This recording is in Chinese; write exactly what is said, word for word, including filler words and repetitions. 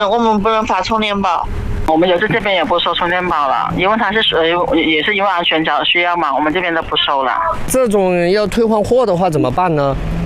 我们不能发充电宝。 我们邮政这边也不收充电宝了，因为它是呃也是因为安全角需要嘛，我们这边都不收了。 这种要退换货的话怎么办呢？